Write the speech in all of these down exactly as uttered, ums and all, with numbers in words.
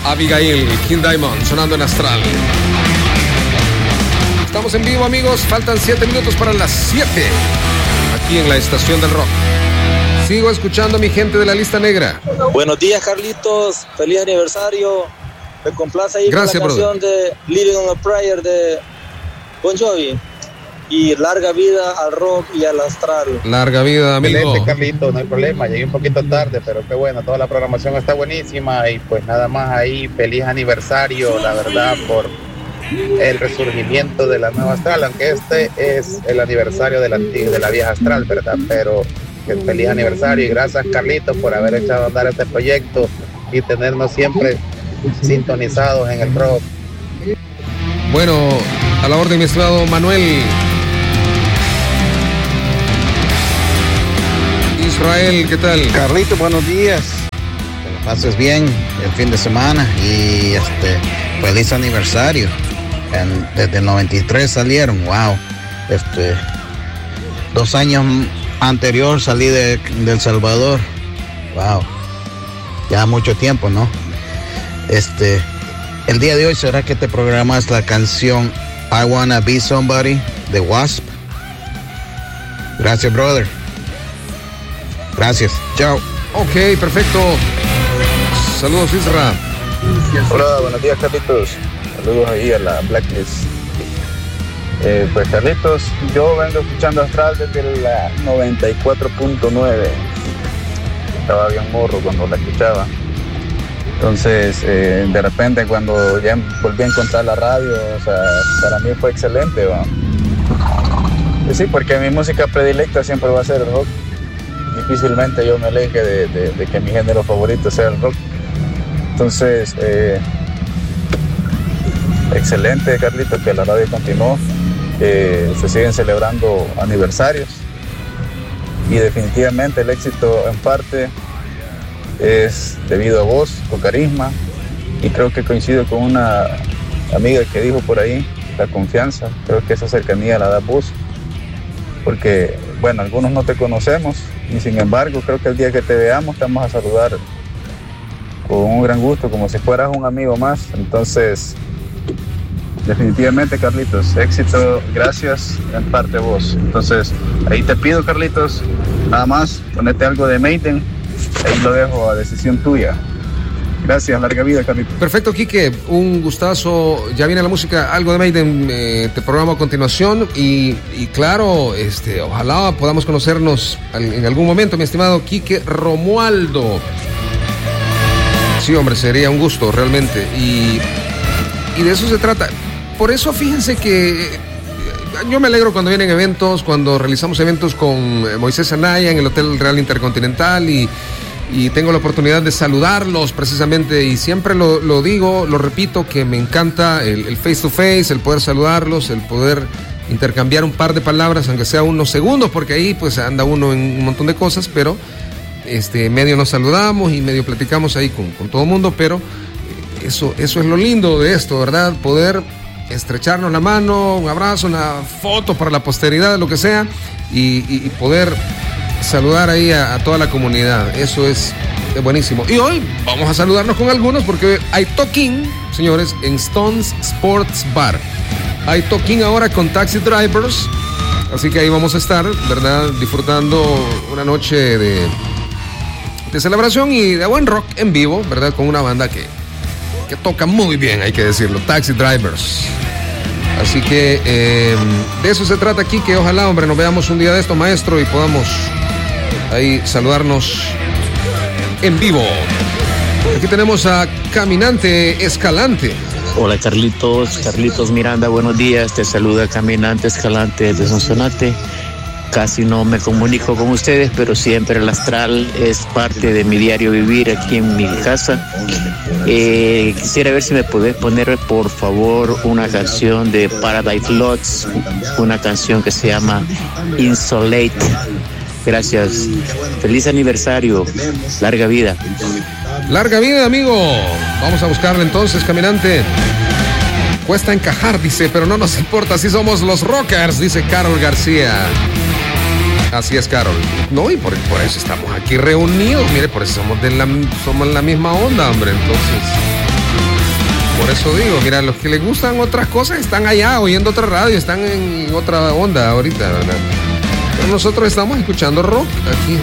Abigail, King Diamond, sonando en Astral. Estamos en vivo, amigos. Faltan siete minutos para las siete. Aquí en la Estación del Rock. Sigo escuchando a mi gente de la lista negra. Buenos días, Carlitos. Feliz aniversario. Me complace ahí Gracias, con la canción brother. de Living on a Prayer de Bon Jovi. Y larga vida al rock y al astral. Larga vida, amigo. Excelente, Carlito, no hay problema. Llegué un poquito tarde, pero qué bueno. Toda la programación está buenísima. Y pues nada más ahí, feliz aniversario, la verdad, por el resurgimiento de la nueva Astral. Aunque este es el aniversario de la, de la vieja Astral, ¿verdad? Pero feliz aniversario y gracias, Carlitos, por haber echado a andar este proyecto y tenernos siempre sintonizados en el rock. Bueno, a la orden, mi estimado Manuel. Israel, ¿qué tal? Carlito, buenos días. Que lo pases bien el fin de semana y este feliz aniversario. En, desde el noventa y tres salieron, wow. Este, dos años anterior salí de, de El Salvador, wow. Ya mucho tiempo, ¿no? Este, el día de hoy será que te programas la canción I Wanna Be Somebody de Wasp. Gracias, brother. Gracias. Chao. Ok, perfecto. Saludos, Isra. Hola, buenos días, Carlitos. Saludos ahí a la Blacklist. Eh, pues, Carlitos, yo vengo escuchando Astral desde la noventa y cuatro punto nueve. Estaba bien morro cuando la escuchaba. Entonces, eh, de repente, cuando ya volví a encontrar la radio, o sea, para mí fue excelente, ¿va? Y sí, porque mi música predilecta siempre va a ser el rock. Difícilmente yo me aleje de, de, de que mi género favorito sea el rock. Entonces, eh, excelente, Carlitos, que la radio continuó. Eh, se siguen celebrando aniversarios y definitivamente el éxito en parte es debido a vos, tu carisma, y creo que coincido con una amiga que dijo por ahí, la confianza. Creo que esa cercanía la da vos, porque, bueno, algunos no te conocemos y sin embargo creo que el día que te veamos te vamos a saludar con un gran gusto, como si fueras un amigo más. Entonces, definitivamente, Carlitos, éxito, gracias en parte a vos. Entonces, ahí te pido, Carlitos, nada más, ponete algo de Maiden, ahí lo dejo a decisión tuya. Gracias, larga vida, Carlitos. Perfecto, Quique, un gustazo. Ya viene la música, algo de Maiden, eh, te programo a continuación. Y, y claro, este, ojalá podamos conocernos en algún momento, mi estimado Quique Romualdo. Sí, hombre, sería un gusto, realmente. Y, y de eso se trata. Por eso, fíjense que yo me alegro cuando vienen eventos, cuando realizamos eventos con Moisés Anaya en el Hotel Real Intercontinental y, y tengo la oportunidad de saludarlos precisamente, y siempre lo, lo digo, lo repito, que me encanta el, el face to face, el poder saludarlos, el poder intercambiar un par de palabras, aunque sea unos segundos, porque ahí pues anda uno en un montón de cosas, pero este, medio nos saludamos y medio platicamos ahí con, con todo el mundo, pero eso, eso es lo lindo de esto, ¿verdad? Poder estrecharnos la mano, un abrazo, una foto para la posteridad, lo que sea, y, y, y poder saludar ahí a, a toda la comunidad. Eso es, es buenísimo. Y hoy vamos a saludarnos con algunos porque hay toquín, señores, en Stones Sports Bar. Hay toquín ahora con Taxi Drivers, así que ahí vamos a estar, ¿verdad? Disfrutando una noche de, de celebración y de buen rock en vivo, ¿verdad? Con una banda que que toca muy bien, hay que decirlo, Taxi Drivers. Así que eh, de eso se trata aquí, que ojalá, hombre, nos veamos un día de esto, maestro, y podamos ahí saludarnos en vivo. Aquí tenemos a Caminante Escalante. Hola, Carlitos, Carlitos Miranda, buenos días, te saluda Caminante Escalante desde Sonsonate. Casi no me comunico con ustedes, pero siempre el Astral es parte de mi diario vivir aquí en mi casa. Eh, quisiera ver si me podés poner, por favor, una canción de Paradise Lost, una canción que se llama Insolate. Gracias. Feliz aniversario. Larga vida. Larga vida, amigo. Vamos a buscarla entonces, Caminante. Cuesta encajar, dice, pero no nos importa, así somos los rockers, dice Carol García. Así es, Carol. No, y por, por eso estamos aquí reunidos. Mire, por eso somos de la, somos la misma onda, hombre. Entonces, Por eso digo, mira, los que les gustan otras cosas están allá oyendo otra radio, están en otra onda ahorita, ¿verdad? Pero nosotros estamos escuchando rock aquí.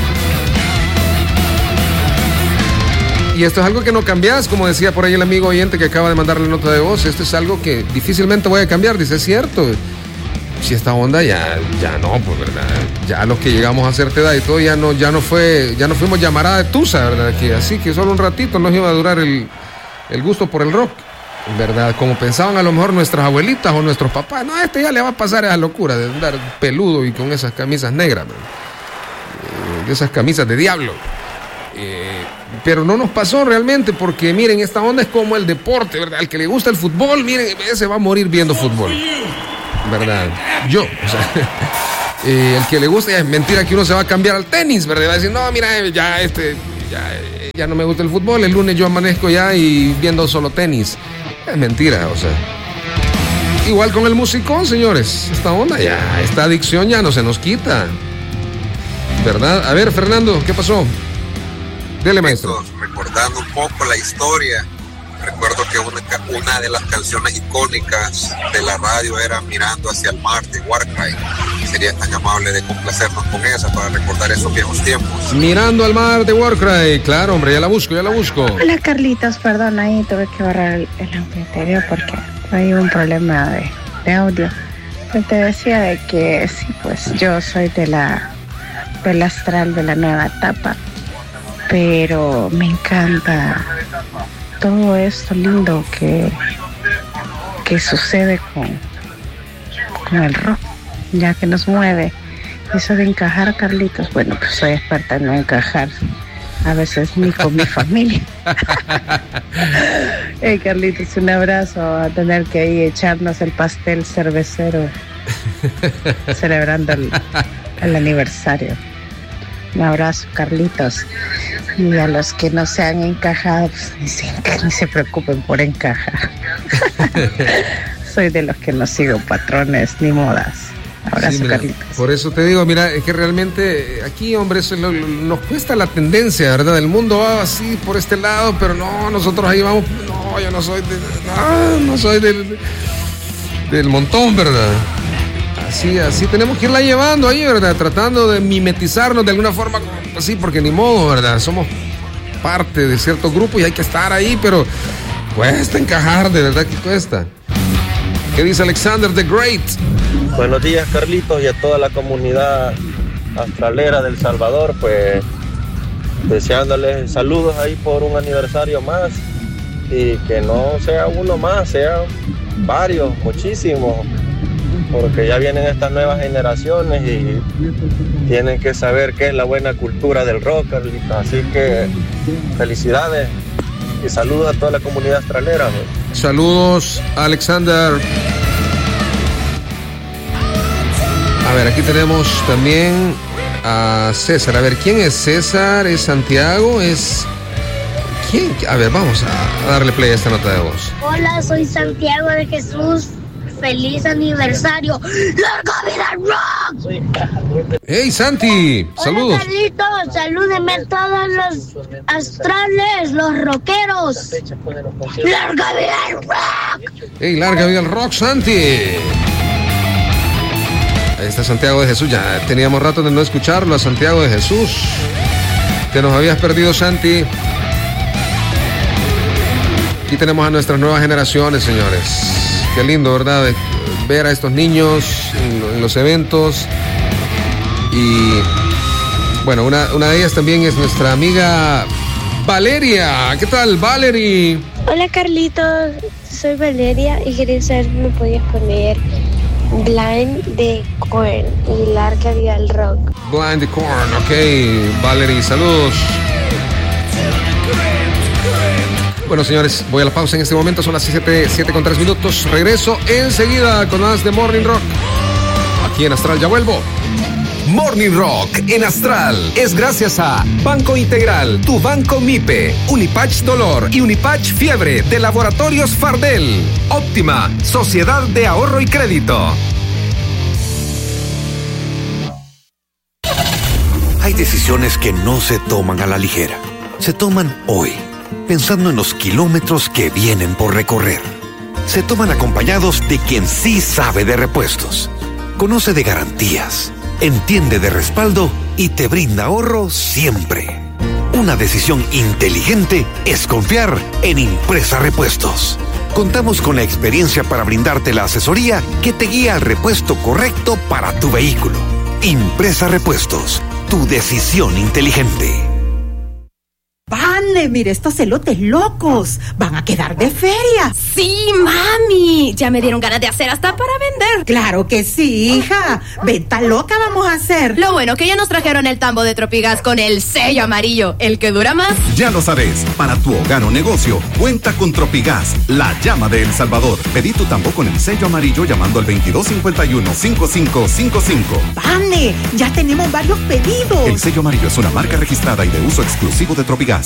Y esto es algo que no cambias, como decía por ahí el amigo oyente que acaba de mandarle nota de voz. Esto es algo que difícilmente voy a cambiar, dice, es cierto. Si esta onda ya, ya no, pues verdad, ya los que llegamos a hacerte edad y todo, ya no, ya no fue, ya no fuimos llamarada de tusa, verdad, que así que solo un ratito nos iba a durar el, el gusto por el rock, verdad, como pensaban a lo mejor nuestras abuelitas o nuestros papás. No, a este ya le va a pasar esa locura de andar peludo y con esas camisas negras, eh, esas camisas de diablo. Eh, pero no nos pasó realmente, porque miren, esta onda es como el deporte, verdad, al que le gusta el fútbol, miren, ese va a morir viendo fútbol. ¿Verdad? Yo, o sea, eh, el que le gusta, es mentira que uno se va a cambiar al tenis, ¿verdad? Va a decir, no, mira, ya este, ya, ya no me gusta el fútbol, el lunes yo amanezco ya y viendo solo tenis. Es mentira, o sea. Igual con el musicón, señores, esta onda ya, esta adicción ya no se nos quita, ¿verdad? A ver, Fernando, ¿qué pasó? Dele, maestro. Recordando un poco la historia, recuerdo que una, una de las canciones icónicas de la radio era Mirando hacia el mar de Warcry. Sería tan amable de complacernos con esa para recordar esos viejos tiempos. Mirando al mar de Warcry, claro, hombre, ya la busco, ya la busco. Hola, Carlitos, perdón, ahí tuve que borrar el, el audio anterior porque hay un problema de, de audio. Yo te decía de que sí, pues yo soy de la del astral de la nueva etapa, pero me encanta todo esto lindo que, que sucede con, con el rock, ya que nos mueve. Eso de encajar, Carlitos, bueno, pues soy experta en no encajar, a veces ni con mi familia. Hey, Carlitos, un abrazo, a tener que ahí echarnos el pastel cervecero celebrando el, el aniversario. Un abrazo, Carlitos. Y a los que no se han encajado, pues ni se, ni se preocupen por encajar. Soy de los que no sigo patrones ni modas. Abrazo, sí, mira, Carlitos. Por eso te digo, mira, es que realmente aquí, hombre, eso lo, lo, nos cuesta la tendencia, ¿verdad? El mundo va así por este lado, pero no, nosotros ahí vamos. No, yo no soy de, no, no soy del, del montón, ¿verdad? Así, así tenemos que irla llevando ahí, ¿verdad? Tratando de mimetizarnos de alguna forma, así, porque ni modo, ¿verdad? Somos parte de cierto grupo y hay que estar ahí, pero cuesta encajar, de verdad que cuesta. ¿Qué dice Alexander the Great? Buenos días, Carlitos, y a toda la comunidad astralera del Salvador, pues deseándoles saludos ahí por un aniversario más y que no sea uno más, sean varios, muchísimos, porque ya vienen estas nuevas generaciones y tienen que saber qué es la buena cultura del rock, Carlitos. Así que felicidades y saludos a toda la comunidad astralera, ¿no? Saludos, Alexander. A ver, aquí tenemos también a César. A ver, ¿quién es César? ¿Es Santiago? ¿Es quién? A ver, vamos a darle play a esta nota de voz. Hola, soy Santiago de Jesús. ¡Feliz aniversario! ¡Larga vida al rock! ¡Hey, Santi! ¡Saludos! Hola, Carlitos, salúdenme a todos los astrales, los rockeros. ¡Larga vida al rock! ¡Hey, larga vida al rock, Santi! Ahí está Santiago de Jesús. Ya teníamos rato de no escucharlo a Santiago de Jesús. Te nos habías perdido, Santi. Aquí tenemos a nuestras nuevas generaciones, señores. Qué lindo, ¿verdad? De ver a estos niños en, en los eventos. Y bueno, una, una de ellas también es nuestra amiga Valeria. ¿Qué tal, Valerie? Hola, Carlitos. Soy Valeria y quería saber si me podías poner Blind de Korn y larga vida al rock. Blind de Korn, ok. Valerie, saludos. Bueno, señores, voy a la pausa en este momento. Son las siete con tres minutos. Regreso enseguida con más de Morning Rock. Aquí en Astral, ya vuelvo. Morning Rock en Astral es gracias a Banco Integral, tu banco MIPE, Unipatch Dolor y Unipatch Fiebre de Laboratorios Fardel. Óptima, Sociedad de Ahorro y Crédito. Hay decisiones que no se toman a la ligera. Se toman hoy. pensando en los kilómetros que vienen por recorrer. Se toman acompañados de quien sí sabe de repuestos, conoce de garantías, entiende de respaldo y te brinda ahorro siempre. Una decisión inteligente es confiar en Impresa Repuestos. Contamos con la experiencia para brindarte la asesoría que te guía al repuesto correcto para tu vehículo. Impresa Repuestos, tu decisión inteligente. ¡Vale! Mire estos elotes locos. Van a quedar de feria. ¡Sí, mami! Ya me dieron ganas de hacer hasta para vender. ¡Claro que sí, hija! Venta loca vamos a hacer. Lo bueno que ya nos trajeron el tambo de Tropigas con el sello amarillo, el que dura más. Ya lo sabes, para tu hogar o negocio, cuenta con Tropigas, la llama de El Salvador. Pedí tu tambo con el sello amarillo llamando al veintidós cincuenta y uno, cincuenta y cinco cincuenta y cinco. ¡Vale! Ya tenemos varios pedidos. El sello amarillo es una marca registrada y de uso exclusivo de Tropigas.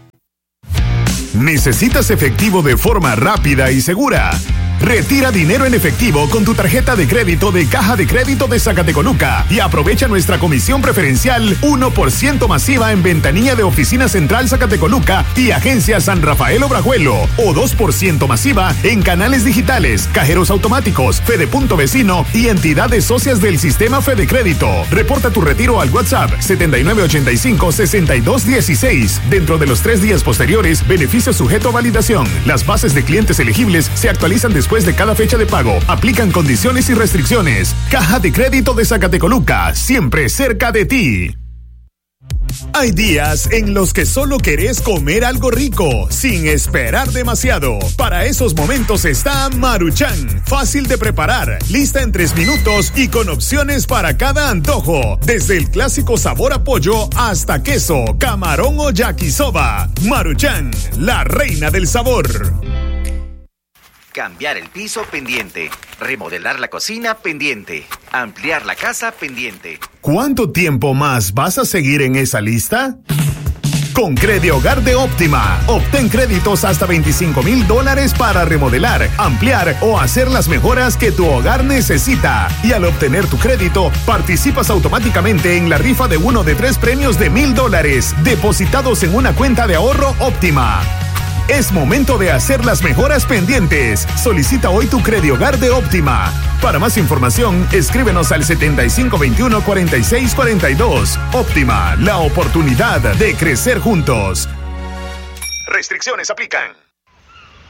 ¿Necesitas efectivo de forma rápida y segura? Retira dinero en efectivo con tu tarjeta de crédito de Caja de Crédito de Zacatecoluca y aprovecha nuestra comisión preferencial uno por ciento masiva en ventanilla de Oficina Central Zacatecoluca y Agencia San Rafael Obrajuelo, o dos por ciento masiva en canales digitales, cajeros automáticos, Fede Punto Vecino y entidades socias del sistema Fede Crédito. Reporta tu retiro al WhatsApp setenta y nueve ochenta y cinco, sesenta y dos dieciséis. Dentro de los tres días posteriores, beneficio sujeto a validación. Las bases de clientes elegibles se actualizan después Después de cada fecha de pago, aplican condiciones y restricciones. Caja de Crédito de Zacatecoluca, siempre cerca de ti. Hay días en los que solo querés comer algo rico, sin esperar demasiado. Para esos momentos está Maruchan, fácil de preparar, lista en tres minutos y con opciones para cada antojo. Desde el clásico sabor a pollo hasta queso, camarón o yakisoba. Maruchan, la reina del sabor. Cambiar el piso pendiente, remodelar la cocina pendiente, ampliar la casa pendiente. ¿Cuánto tiempo más vas a seguir en esa lista? Con Credihogar de Óptima, obtén créditos hasta veinticinco mil dólares para remodelar, ampliar o hacer las mejoras que tu hogar necesita. Y al obtener tu crédito, participas automáticamente en la rifa de uno de tres premios de mil dólares, depositados en una cuenta de ahorro Óptima. Es momento de hacer las mejoras pendientes. Solicita hoy tu Credihogar de Óptima. Para más información, escríbenos al setenta y cinco veintiuno, cuarenta y seis cuarenta y dos. Óptima, la oportunidad de crecer juntos. Restricciones aplican.